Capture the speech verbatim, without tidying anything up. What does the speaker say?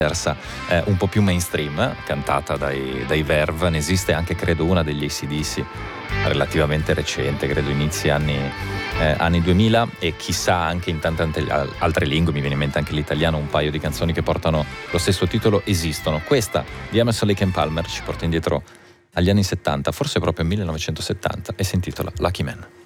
diversa, eh, un po' più mainstream, cantata dai, dai Verve. Ne esiste anche credo una degli A C D C relativamente recente, credo inizi anni, eh, anni duemila, e chissà anche in tante, tante altre lingue, mi viene in mente anche l'italiano, un paio di canzoni che portano lo stesso titolo esistono. Questa di Emerson Lake and Palmer ci porta indietro agli anni settanta, forse proprio millenovecentosettanta, e si intitola Lucky Man.